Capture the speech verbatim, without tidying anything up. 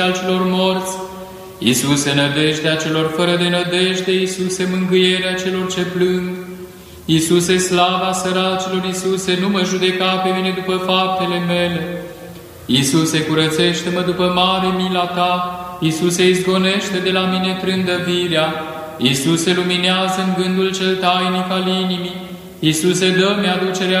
al celor morți, Iisuse, nădejdea celor fără de nădejde, Iisuse, mângâierea celor ce plâng, Iisuse, slava săracilor, Iisuse, nu mă judeca pe mine după faptele mele, Iisuse, curățește-mă după mare mila Ta, Iisuse, izgonește de la mine trândăvirea, Iisuse, luminează în gândul cel tainic al inimii, Iisuse, dă-mi aducerea